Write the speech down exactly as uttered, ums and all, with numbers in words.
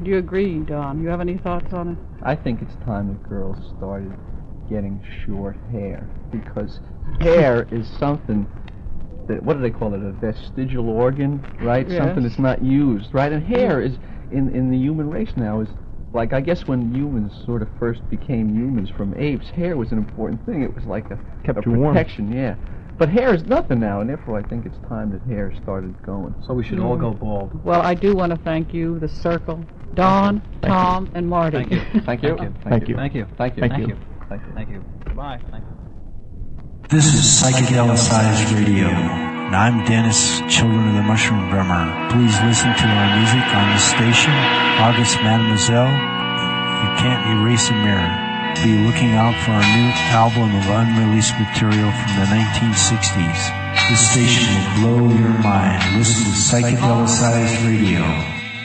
Do you agree, Don? You have any thoughts on it? I think it's time that girls started getting short hair, because hair is something that, what do they call it, a vestigial organ, right? Yes. Something that's not used, right? And hair is, in, in the human race now, is like, I guess when humans sort of first became humans from apes, hair was an important thing. It was like a, Kept a you warm. protection, yeah. But hair is nothing now, and therefore I think it's time that hair started going. So we should all go bald. Well, I do want to thank you, the Circle, Don, Tom, and Marty. Thank you. Thank you. Thank you. Thank you. Thank you. Thank Thank you. you. Thank you. Thank you. Goodbye. Thank you. This is Psychedelicized Radio, and I'm Dennis, Children of the Mushroom Drummer. Please listen to our music on the station, August Mademoiselle. You can't erase a mirror. Be looking out for our new album of unreleased material from the nineteen sixties. This station will blow your mind. Listen to Psychedelicized Radio.